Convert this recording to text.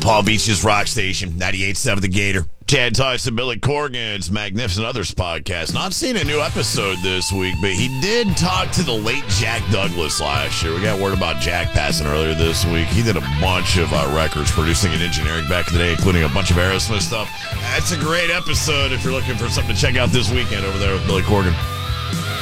Palm Beach's rock station, 98.7 The Gator. Chad Tyson, Billy Corgan's Magnificent Others podcast. Not seen a new episode this week, but he did talk to the late Jack Douglas last year. We got word about Jack passing earlier this week. He did a bunch of records, producing and engineering back in the day, including a bunch of Aerosmith stuff. That's a great episode if you're looking for something to check out this weekend over there with Billy Corgan.